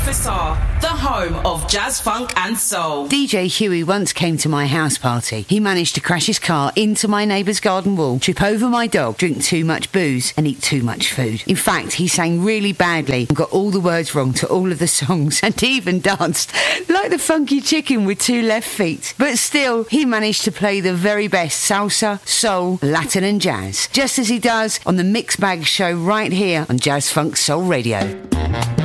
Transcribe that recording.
FSR, the home of jazz, funk and soul. DJ Huey once came to my house party. He managed to crash his car into my neighbour's garden wall, trip over my dog, drink too much booze and eat too much food. In fact, he sang really badly and got all the words wrong to all of the songs and even danced like the funky chicken with two left feet. But still, he managed to play the very best salsa, soul, Latin and jazz, just as he does on the Mixed Bag Show right here on Jazz Funk Soul Radio.